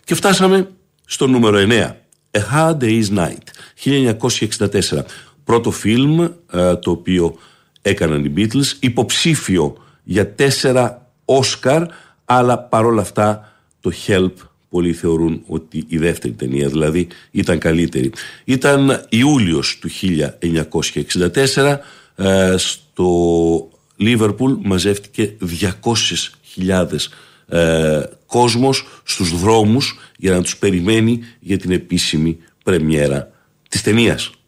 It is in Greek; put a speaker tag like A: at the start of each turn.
A: Και φτάσαμε στο νούμερο 9. A Hard Day's Night, 1964. Πρώτο φιλμ το οποίο έκαναν οι Beatles, υποψήφιο για 4 Όσκαρ, αλλά παρόλα αυτά το Help πολλοί θεωρούν ότι η δεύτερη ταινία δηλαδή ήταν καλύτερη. Ήταν Ιούλιος του 1964, στο Λίβερπουλ μαζεύτηκε 200.000 κόσμος στους δρόμους για να τους περιμένει για την επίσημη πρεμιέρα της ταινίας.